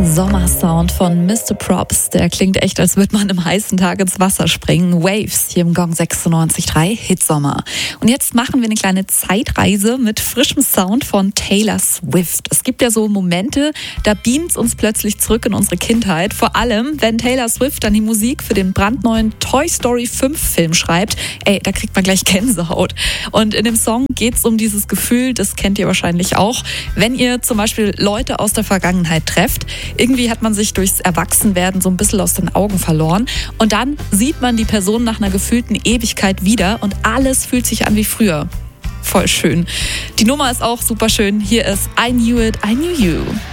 Sommersound von Mr. Props. Der klingt echt, als würde man am heißen Tag ins Wasser springen. Waves hier im Gong 96.3 Hitsommer. Und jetzt machen wir eine kleine Zeitreise mit frischem Sound von Taylor Swift. Es gibt ja so Momente, da beamt es uns plötzlich zurück in unsere Kindheit. Vor allem, wenn Taylor Swift dann die Musik für den brandneuen Toy Story 5 Film schreibt. Da kriegt man gleich Gänsehaut. Und in dem Song geht es um dieses Gefühl, das kennt ihr wahrscheinlich auch, wenn ihr zum Beispiel Leute aus der Vergangenheit trefft. Irgendwie hat man sich durchs Erwachsenwerden so ein bisschen aus den Augen verloren. Und dann sieht man die Person nach einer gefühlten Ewigkeit wieder und alles fühlt sich an wie früher. Voll schön. Die Nummer ist auch super schön. Hier ist I Knew It, I Knew You.